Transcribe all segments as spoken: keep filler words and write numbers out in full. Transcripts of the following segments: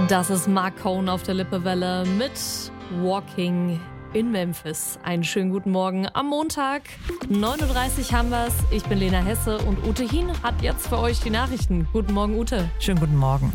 Das ist Mark Cohn auf der Lippewelle mit Walking in Memphis. Einen schönen guten Morgen am Montag. neun Uhr dreißig haben wir es. Ich bin Lena Hesse und Ute Hien hat jetzt für euch die Nachrichten. Guten Morgen, Ute. Schönen guten Morgen.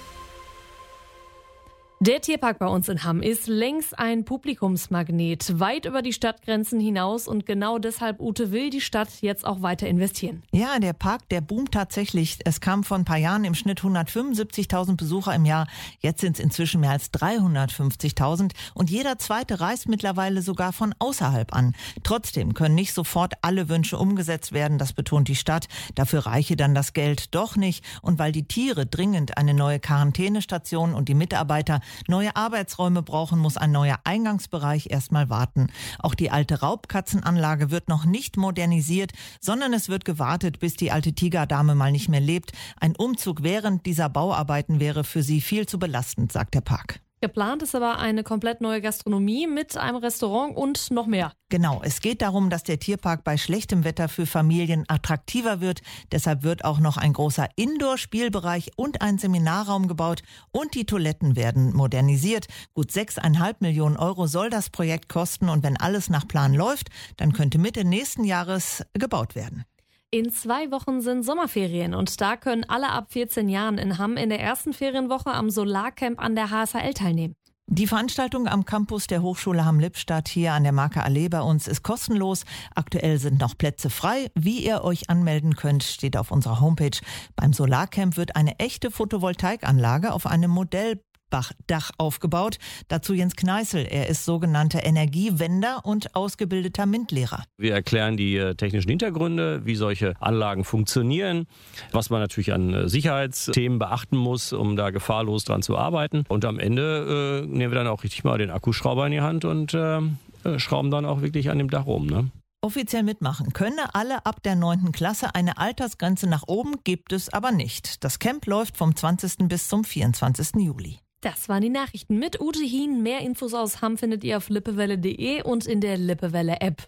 Der Tierpark bei uns in Hamm ist längst ein Publikumsmagnet, weit über die Stadtgrenzen hinaus, und genau deshalb, Ute, will die Stadt jetzt auch weiter investieren. Ja, der Park, der boomt tatsächlich. Es kam vor ein paar Jahren im Schnitt hundertfünfundsiebzigtausend Besucher im Jahr. Jetzt sind es inzwischen mehr als dreihundertfünfzigtausend und jeder Zweite reist mittlerweile sogar von außerhalb an. Trotzdem können nicht sofort alle Wünsche umgesetzt werden, das betont die Stadt. Dafür reiche dann das Geld doch nicht. Und weil die Tiere dringend eine neue Quarantänestation und die Mitarbeiter neue Arbeitsräume brauchen, muss ein neuer Eingangsbereich erstmal warten. Auch die alte Raubkatzenanlage wird noch nicht modernisiert, sondern es wird gewartet, bis die alte Tigerdame mal nicht mehr lebt. Ein Umzug während dieser Bauarbeiten wäre für sie viel zu belastend, sagt der Park. Geplant ist aber eine komplett neue Gastronomie mit einem Restaurant und noch mehr. Genau, es geht darum, dass der Tierpark bei schlechtem Wetter für Familien attraktiver wird. Deshalb wird auch noch ein großer Indoor-Spielbereich und ein Seminarraum gebaut und die Toiletten werden modernisiert. Gut sechseinhalb Millionen Euro soll das Projekt kosten, und wenn alles nach Plan läuft, dann könnte Mitte nächsten Jahres gebaut werden. In zwei Wochen sind Sommerferien und da können alle ab vierzehn Jahren in Hamm in der ersten Ferienwoche am Solarcamp an der H S H L teilnehmen. Die Veranstaltung am Campus der Hochschule Hamm-Lippstadt hier an der Marke Allee bei uns ist kostenlos. Aktuell sind noch Plätze frei. Wie ihr euch anmelden könnt, steht auf unserer Homepage. Beim Solarcamp wird eine echte Photovoltaikanlage auf einem Modell Dach aufgebaut. Dazu Jens Kneißl. Er ist sogenannter Energiewender und ausgebildeter MINT-Lehrer. Wir erklären die äh, technischen Hintergründe, wie solche Anlagen funktionieren, was man natürlich an äh, Sicherheitsthemen beachten muss, um da gefahrlos dran zu arbeiten. Und am Ende äh, nehmen wir dann auch richtig mal den Akkuschrauber in die Hand und äh, schrauben dann auch wirklich an dem Dach rum, ne? Offiziell mitmachen könne alle ab der neunten Klasse. Eine Altersgrenze nach oben gibt es aber nicht. Das Camp läuft vom zwanzigsten bis zum vierundzwanzigsten Juli. Das waren die Nachrichten mit Ute Hien. Mehr Infos aus Hamm findet ihr auf lippewelle punkt de und in der Lippewelle-App.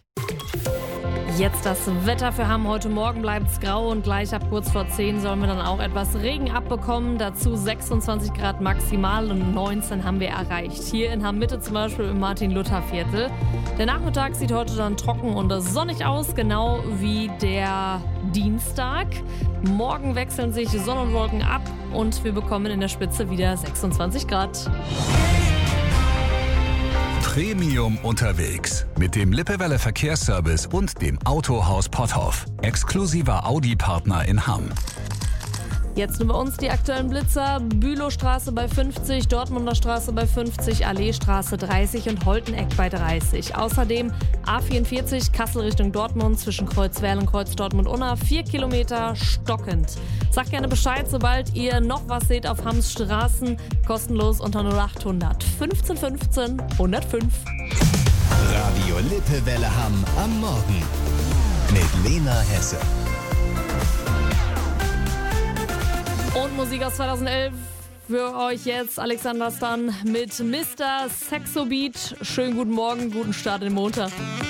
Jetzt das Wetter für Hamm. Heute Morgen bleibt es grau und gleich ab kurz vor zehn sollen wir dann auch etwas Regen abbekommen. Dazu sechsundzwanzig Grad maximal und neunzehn haben wir erreicht. Hier in Hamm-Mitte zum Beispiel im Martin-Luther-Viertel. Der Nachmittag sieht heute dann trocken und sonnig aus, genau wie der Dienstag. Morgen wechseln sich Sonne und Wolken ab und wir bekommen in der Spitze wieder sechsundzwanzig Grad. Premium unterwegs mit dem Lippewelle Verkehrsservice und dem Autohaus Potthoff. Exklusiver Audi-Partner in Hamm. Jetzt nur bei uns die aktuellen Blitzer. Bülowstraße bei fünfzig, Dortmunder Straße bei fünfzig, Alleestraße dreißig und Holteneck bei dreißig. Außerdem A vierundvierzig Kassel Richtung Dortmund zwischen Kreuzwerl und Kreuz Dortmund-Unna. Vier Kilometer stockend. Sagt gerne Bescheid, sobald ihr noch was seht auf Hamms Straßen. Kostenlos unter null acht hundert fünfzehn fünfzehn hundertfünf. Radio Lippewelle Hamm am Morgen mit Lena Hesse. Und Musik aus zweitausendelf für euch jetzt. Alexander Stan mit Mister Sexo Beat. Schönen guten Morgen, guten Start in den Montag.